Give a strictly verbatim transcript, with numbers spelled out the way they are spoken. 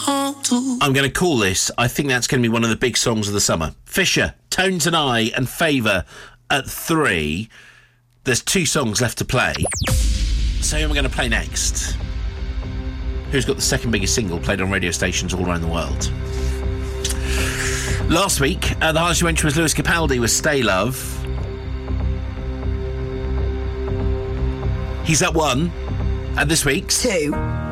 I'm going to call this, I think that's going to be one of the big songs of the summer. Fisher, Tones and I, and Favour at three. There's two songs left to play. So who am I going to play next? Who's got the second biggest single played on radio stations all around the world? Last week, uh, the highest you went was Lewis Capaldi with Stay Love. He's at one. And this week's... Two.